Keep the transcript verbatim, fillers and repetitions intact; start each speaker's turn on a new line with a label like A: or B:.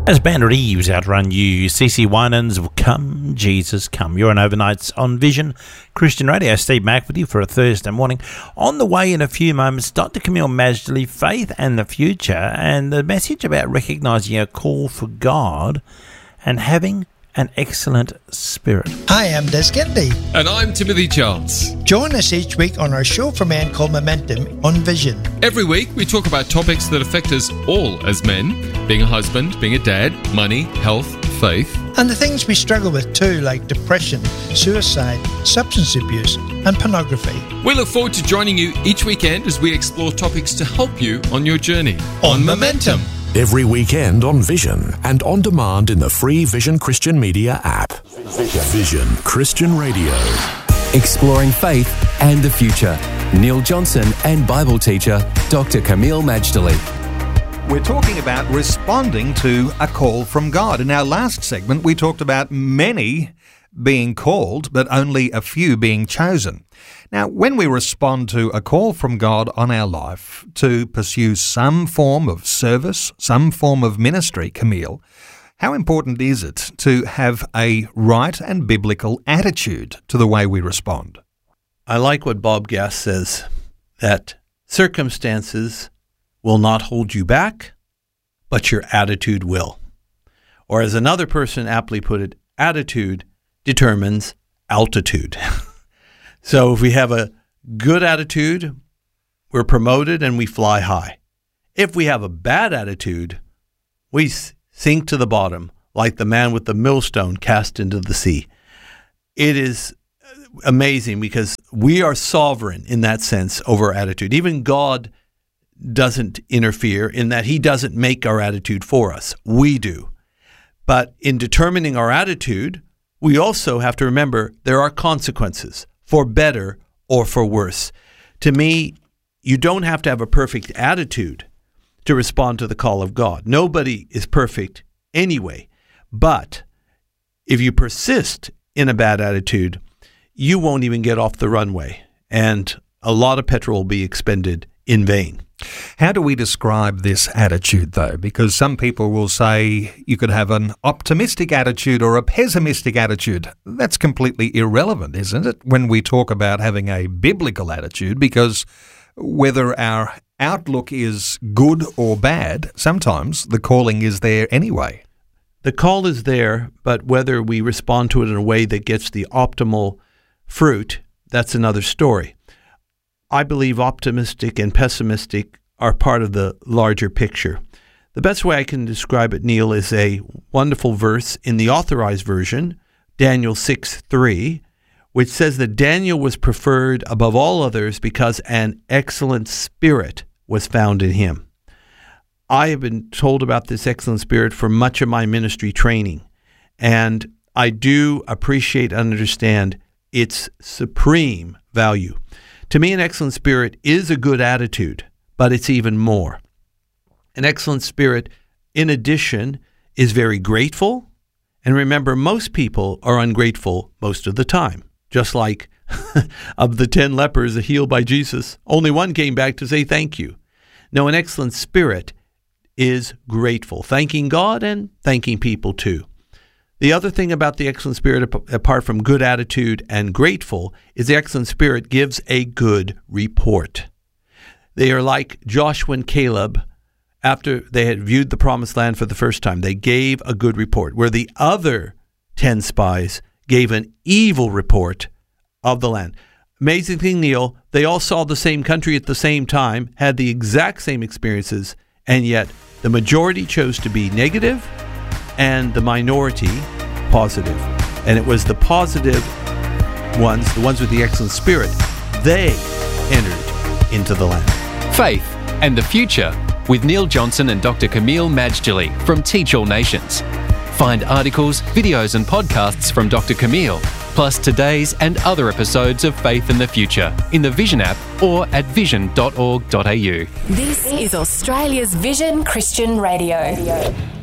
A: As Band Reeves outrun you, C C Winans will Come, Jesus Come. You're on Overnights on Vision Christian Radio. Steve Mack with you for a Thursday morning. On the way in a few moments, Doctor Camille Majdali, Faith and the Future, and the message about recognising our call for God and having an excellent spirit.
B: Hi, I'm Des Kennedy.
C: And I'm Timothy Charles.
B: Join us each week on our show for men called Momentum on Vision.
C: Every week we talk about topics that affect us all as men, being a husband, being a dad, money, health, faith.
B: And the things we struggle with too, like depression, suicide, substance abuse and pornography.
C: We look forward to joining you each weekend as we explore topics to help you on your journey.
B: On, on Momentum.
D: Every weekend on Vision and on demand in the free Vision Christian Media app. Vision Christian Radio.
E: Exploring faith and the future. Neil Johnson and Bible teacher Doctor Camille Majdali.
F: We're talking about responding to a call from God. In our last segment, we talked about many being called, but only a few being chosen. Now, when we respond to a call from God on our life to pursue some form of service, some form of ministry, Camille, how important is it to have a right and biblical attitude to the way we respond?
A: I like what Bob Gass says, that circumstances will not hold you back, but your attitude will. Or as another person aptly put it, attitude determines altitude. So if we have a good attitude, we're promoted and we fly high. If we have a bad attitude, we sink to the bottom, like the man with the millstone cast into the sea. It is amazing because we are sovereign in that sense over our attitude. Even God doesn't interfere in that he doesn't make our attitude for us. We do. But in determining our attitude, we also have to remember there are consequences, for better or for worse. To me, you don't have to have a perfect attitude to respond to the call of God. Nobody is perfect anyway. But if you persist in a bad attitude, you won't even get off the runway, and a lot of petrol will be expended in vain.
F: How do we describe this attitude, though? Because some people will say you could have an optimistic attitude or a pessimistic attitude. That's completely irrelevant, isn't it, when we talk about having a biblical attitude? Because whether our outlook is good or bad, sometimes the calling is there anyway.
A: The call is there, but whether we respond to it in a way that gets the optimal fruit, that's another story. I believe optimistic and pessimistic are part of the larger picture. The best way I can describe it, Neil, is a wonderful verse in the Authorized Version, Daniel six three, which says that Daniel was preferred above all others because an excellent spirit was found in him. I have been told about this excellent spirit for much of my ministry training, and I do appreciate and understand its supreme value. To me, an excellent spirit is a good attitude, but it's even more. An excellent spirit, in addition, is very grateful. And remember, most people are ungrateful most of the time. Just like of the ten lepers healed by Jesus, only one came back to say thank you. No, an excellent spirit is grateful, thanking God and thanking people too. The other thing about the excellent spirit, apart from good attitude and grateful, is the excellent spirit gives a good report. They are like Joshua and Caleb after they had viewed the promised land for the first time. They gave a good report, where the other ten spies gave an evil report of the land. Amazing thing, Neil, they all saw the same country at the same time, had the exact same experiences, and yet the majority chose to be negative and the minority positive. And it was the positive ones, the ones with the excellent spirit, they entered into the land.
E: Faith and the Future with Neil Johnson and Doctor Camille Majdali from Teach All Nations. Find articles, videos and podcasts from Doctor Camille, plus today's and other episodes of Faith and the Future in the Vision app or at vision dot org dot a u.
G: This is Australia's Vision Christian Radio.